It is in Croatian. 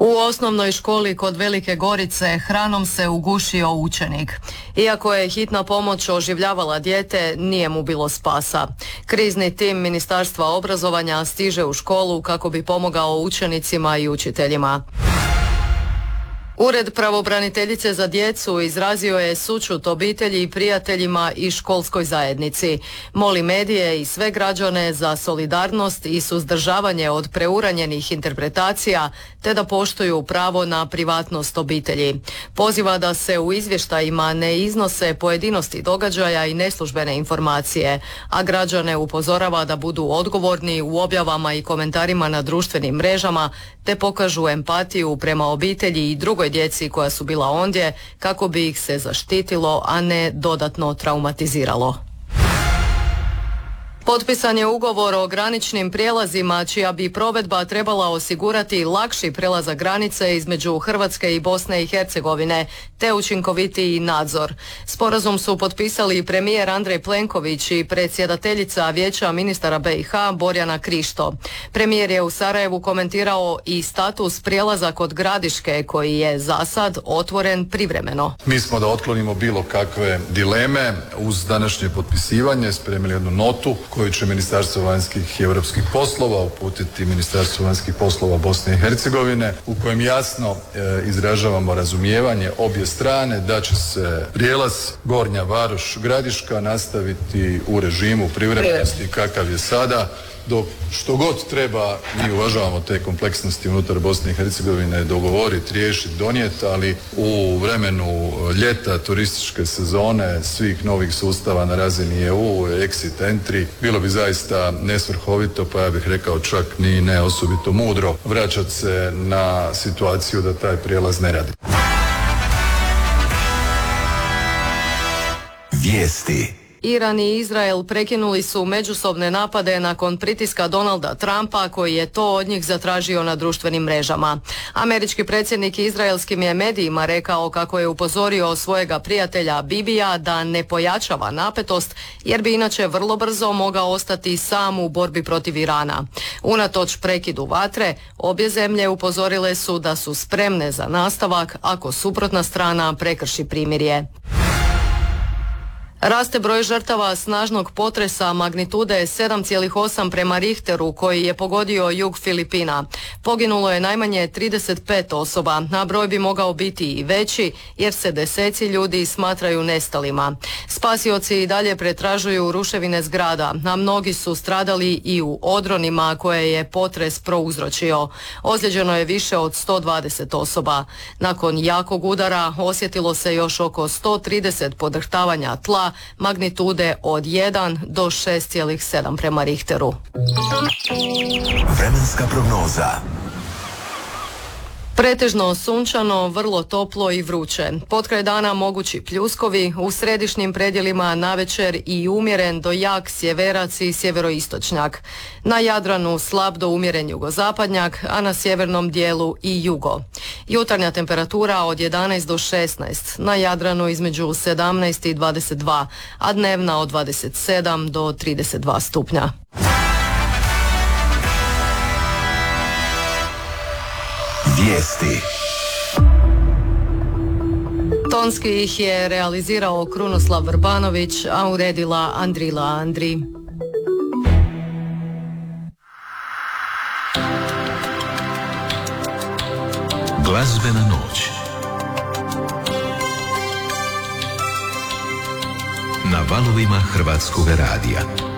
U osnovnoj školi kod Velike Gorice hranom se ugušio učenik. Iako je hitna pomoć oživljavala dijete, nije mu bilo spasa. Krizni tim Ministarstva obrazovanja stiže u školu kako bi pomogao učenicima i učiteljima. Ured pravobraniteljice za djecu izrazio je sućut obitelji i prijateljima i školskoj zajednici. Moli medije i sve građane za solidarnost i suzdržavanje od preuranjenih interpretacija te da poštuju pravo na privatnost obitelji. Poziva da se u izvještajima ne iznose pojedinosti događaja i neslužbene informacije, a građane upozorava da budu odgovorni u objavama i komentarima na društvenim mrežama te pokažu empatiju prema obitelji i drugoj djeci koja su bila ondje kako bi ih se zaštitilo, a ne dodatno traumatiziralo. Potpisan je ugovor o graničnim prijelazima čija bi provedba trebala osigurati lakši prelazak granice između Hrvatske i Bosne i Hercegovine te učinkovitiji nadzor. Sporazum su potpisali premijer Andrej Plenković i predsjedateljica Vijeća ministara BiH Borjana Krišto. Premijer je u Sarajevu komentirao i status prijelaza kod Gradiške koji je za sad otvoren privremeno. Mi smo da otklonimo bilo kakve dileme uz današnje potpisivanje spremili jednu notu koju će Ministarstvo vanjskih i europskih poslova uputiti Ministarstvo vanjskih poslova Bosne i Hercegovine u kojem jasno izražavamo razumijevanje obje strane da će se prijelaz Gornja Varoš Gradiška nastaviti u režimu privremenosti kakav je sada, dok što god treba, mi uvažavamo te kompleksnosti unutar Bosne i Hercegovine, dogovoriti, riješiti, donijeti, ali u vremenu ljeta, turističke sezone, svih novih sustava na razini EU, exit, entry, bilo bi zaista nesvrhovito, pa ja bih rekao čak ni ne osobito mudro vraćati se na situaciju da taj prijelaz ne radi. Vijesti. Iran i Izrael prekinuli su međusobne napade nakon pritiska Donalda Trumpa koji je to od njih zatražio na društvenim mrežama. Američki predsjednik izraelskim je medijima rekao kako je upozorio svojega prijatelja Bibija da ne pojačava napetost jer bi inače vrlo brzo mogao ostati sam u borbi protiv Irana. Unatoč prekidu vatre, obje zemlje upozorile su da su spremne za nastavak ako suprotna strana prekrši primirje. Raste broj žrtava snažnog potresa magnitude 7,8 prema Richteru koji je pogodio jug Filipina. Poginulo je najmanje 35 osoba, a broj bi mogao biti i veći jer se deseci ljudi smatraju nestalima. Spasioci i dalje pretražuju ruševine zgrada, a mnogi su stradali i u odronima koje je potres prouzročio. Ozlijeđeno je više od 120 osoba. Nakon jakog udara osjetilo se još oko 130 podrhtavanja tla magnitude od 1 do 6,7 prema Richteru. Vremenska prognoza. Pretežno sunčano, vrlo toplo i vruće. Potkraj dana mogući pljuskovi, u središnjim predjelima navečer i umjeren do jak sjeverac i sjeveroistočnjak. Na Jadranu slab do umjeren jugozapadnjak, a na sjevernom dijelu i jugo. Jutarnja temperatura od 11 do 16, na Jadranu između 17 i 22, a dnevna od 27 do 32 stupnja. Vijesti. Tonski ih je realizirao Krunoslav Vrbanović, a uredila Andrila Andri. Glazbena noć. Na valovima Hrvatskog radija.